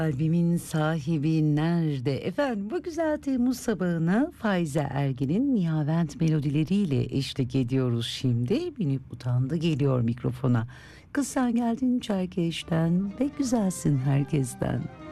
Kalbimin sahibi nerede? Efendim bu güzel Temmuz sabahına Faize Ergen'in Nihavent melodileriyle eşlik ediyoruz şimdi. Binip utandı geliyor mikrofona. Kız sen geldin Çerkeş'ten, pek güzelsin herkesten.